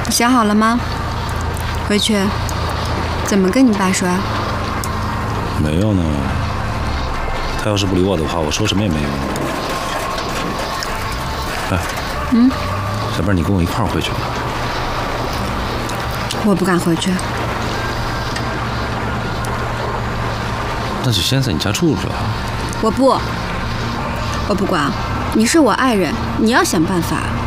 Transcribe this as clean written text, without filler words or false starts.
你想好了吗？回去怎么跟你爸说？ 没有呢。他要是不理我的话，我说什么也没用。哎，要不然你跟我一块儿回去吧。 我不敢回去。 那就先在你家住着啊。 我不管，你是我爱人，你要想办法。